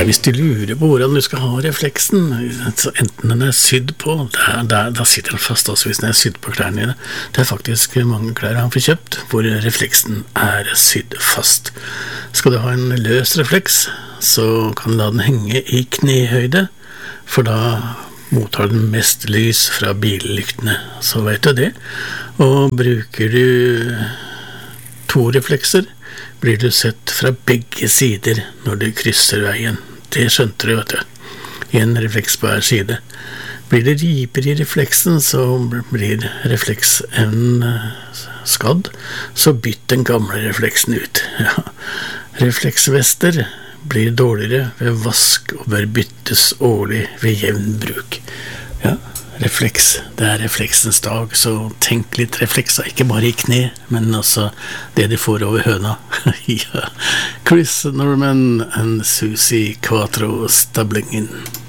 Hvis du lurer på hvordan du skal ha refleksen, så enten den sydd på, da sitter den fast også hvis den sydd på klærne dine. Det faktisk mange klær han får kjøpt, hvor refleksen sydd fast. Skal du ha en løs refleks, så kan du la den henge i knehøyde, for da mottar den mest lys fra billyktene, så vet du det. Og bruker du 2 reflekser, blir du sett fra begge sider når du krysser veien. Det skjønte du, vet du. I en refleks på hver side. Blir det riper i refleksen, så blir refleksevnen skadd, så bytt den gamle refleksen ut. Ja. Refleksvester blir dårligere ved vask og bør byttes årlig ved jevn bruk. Ja, refleks, det refleksens dag, så tenk litt reflekser, ikke bare i kne, men også det de får over høna. Ja. Chris Norman and Susie Quattro Stablingen.